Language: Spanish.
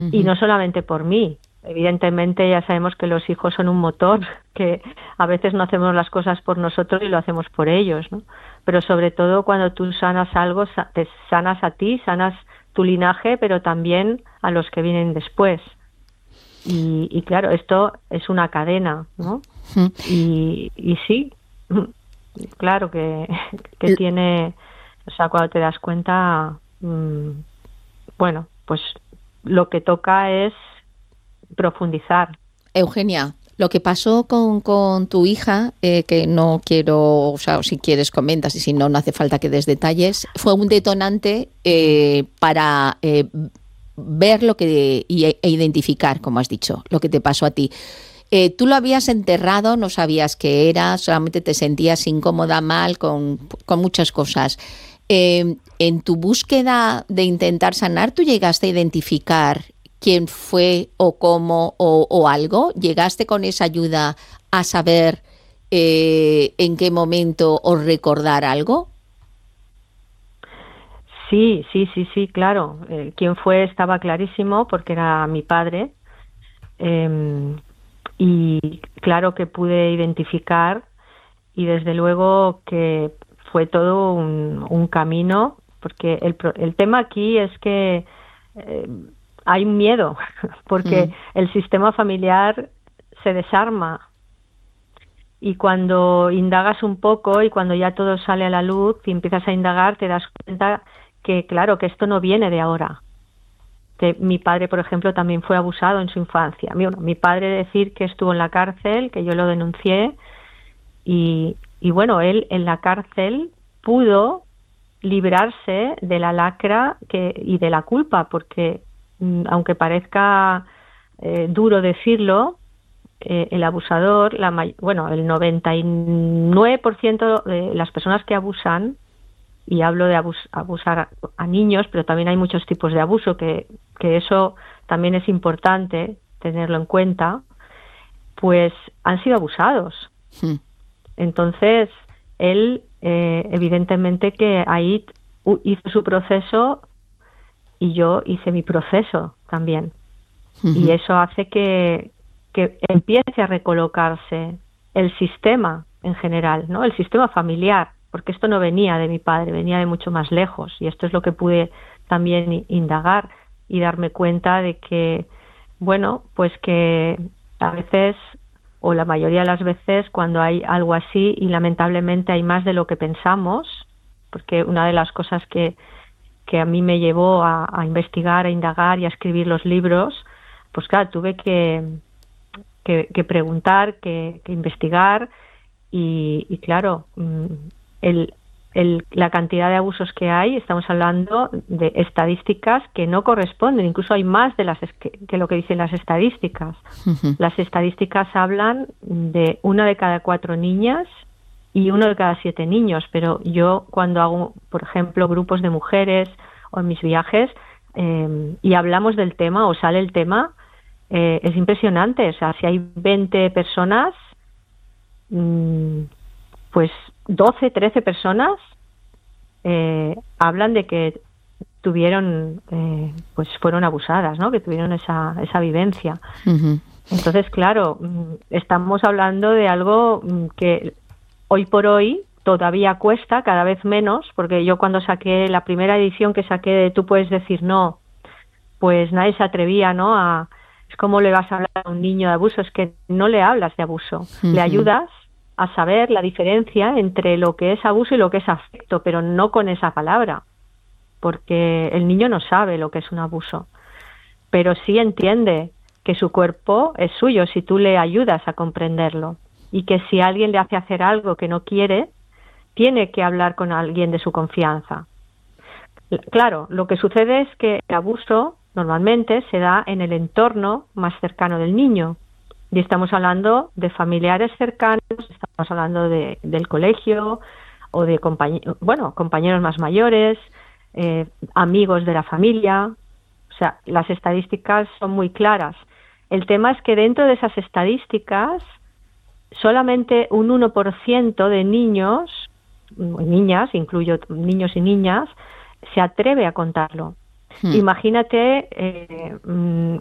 Y no solamente por mí. Evidentemente ya sabemos que los hijos son un motor, que a veces no hacemos las cosas por nosotros y lo hacemos por ellos, ¿no? Pero sobre todo cuando tú sanas algo, te sanas a ti, sanas tu linaje, pero también a los que vienen después. Y claro, esto es una cadena, ¿no? Ujú. Y sí, claro que L- tiene, o sea, cuando te das cuenta, bueno, pues lo que toca es profundizar. Eugenia, lo que pasó con tu hija, que no quiero, o sea, si quieres comentas y si no, no hace falta que des detalles, fue un detonante para ver lo que e identificar, como has dicho, lo que te pasó a ti. Tú lo habías enterrado, no sabías qué era, solamente te sentías incómoda, mal, con muchas cosas. En tu búsqueda de intentar sanar, ¿tú llegaste a identificar quién fue o cómo o algo? ¿Llegaste con esa ayuda a saber en qué momento o recordar algo? Sí, sí, sí, sí, claro. Quién fue estaba clarísimo porque era mi padre. eh, y claro que pude identificar y desde luego que fue todo un camino porque el tema aquí es que eh, hay un miedo porque Mm, el sistema familiar se desarma y cuando indagas un poco y cuando ya todo sale a la luz y empiezas a indagar te das cuenta que claro que esto no viene de ahora, que mi padre por ejemplo también fue abusado en su infancia. Mi padre decir que estuvo en la cárcel, que yo lo denuncié y bueno, él en la cárcel pudo librarse de la lacra y de la culpa, porque aunque parezca duro decirlo, el abusador, bueno, el 99% de las personas que abusan, y hablo de abusar a niños, pero también hay muchos tipos de abuso, que eso también es importante tenerlo en cuenta, pues han sido abusados. mm, Entonces, él, evidentemente que ahí hizo su proceso y yo hice mi proceso también. Y mm, eso hace que empiece a recolocarse el sistema en general, ¿no? El sistema familiar, porque esto no venía de mi padre, venía de mucho más lejos. Y esto es lo que pude también indagar y darme cuenta de que, bueno, pues que a veces, o la mayoría de las veces, cuando hay algo así, y lamentablemente hay más de lo que pensamos, porque una de las cosas que a mí me llevó a investigar, a indagar y a escribir los libros, pues claro, tuve que preguntar, que investigar y claro, el, la cantidad de abusos que hay, estamos hablando de estadísticas que no corresponden, incluso hay más de que lo que dicen las estadísticas. mm, Las estadísticas hablan de 1 de cada 4 niñas y 1 de cada 7 niños, pero yo cuando hago, por ejemplo, grupos de mujeres o en mis viajes y hablamos del tema o sale el tema, es impresionante. O sea, si hay 20 personas, mm, pues 12, 13 personas hablan de que tuvieron, pues fueron abusadas, ¿no? Que tuvieron esa vivencia. mm, Entonces, claro, estamos hablando de algo que hoy por hoy todavía cuesta cada vez menos, porque yo cuando saqué la primera edición que saqué de Tú puedes decir no, pues nadie se atrevía, ¿no? Es como le vas a hablar a un niño de abuso, es que no le hablas de abuso, le mm, ayudas a saber la diferencia entre lo que es abuso y lo que es afecto, pero no con esa palabra, porque el niño no sabe lo que es un abuso, pero sí entiende que su cuerpo es suyo si tú le ayudas a comprenderlo y que si alguien le hace hacer algo que no quiere, tiene que hablar con alguien de su confianza. Claro, lo que sucede es que el abuso normalmente se da en el entorno más cercano del niño. Y estamos hablando de familiares cercanos, estamos hablando del colegio o de compañeros más mayores, amigos de la familia. O sea, las estadísticas son muy claras. El tema es que dentro de esas estadísticas, solamente un 1% de niños, niñas, incluyo niños y niñas, se atreve a contarlo. Imagínate